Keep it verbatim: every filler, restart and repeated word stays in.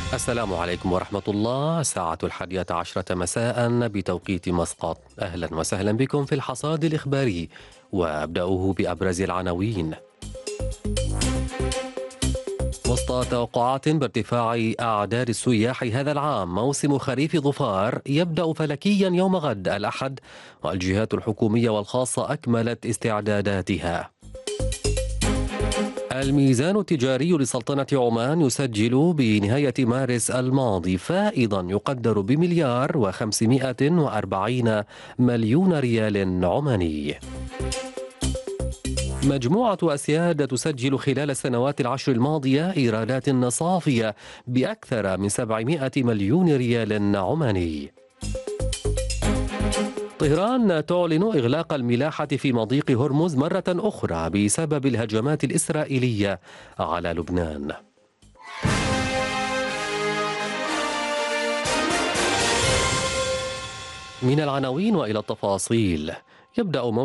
السلام عليكم ورحمة الله. الساعة الحادية عشرة مساء بتوقيت مسقط. أهلا وسهلا بكم في الحصاد الإخباري، وأبدأه بأبرز العناوين. وسط توقعات بارتفاع أعداد السياح هذا العام، موسم خريف ظفار يبدأ فلكيا يوم غد الأحد، والجهات الحكومية والخاصة أكملت استعداداتها. الميزان التجاري لسلطنة عمان يسجل بنهاية مارس الماضي فائضا يقدر بمليار وخمسمائة وأربعين مليون ريال عماني. مجموعة أسياد تسجل خلال السنوات العشر الماضية إيرادات صافية بأكثر من سبعمائة مليون ريال عماني. طهران تعلن إغلاق الملاحة في مضيق هرمز مرة أخرى بسبب الهجمات الإسرائيلية على لبنان. من العناوين وإلى التفاصيل. يبدأ